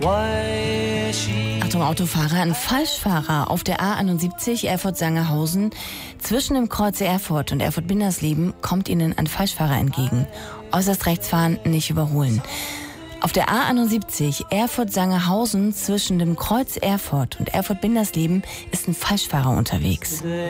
Achtung, Autofahrer, ein Falschfahrer auf der A71 Erfurt-Sangerhausen. Zwischen dem Kreuz Erfurt und Erfurt-Bindersleben kommt Ihnen ein Falschfahrer entgegen. Äußerst rechts fahren, nicht überholen. Auf der A71 Erfurt-Sangerhausen zwischen dem Kreuz Erfurt und Erfurt-Bindersleben ist ein Falschfahrer unterwegs.